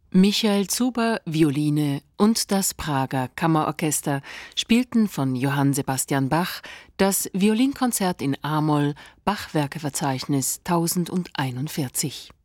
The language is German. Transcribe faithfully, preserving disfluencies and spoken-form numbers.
Michael Zuber, Violine und das Prager Kammerorchester spielten von Johann Sebastian Bach das Violinkonzert in a-Moll, Bach-Werkeverzeichnis tausendeinundvierzig.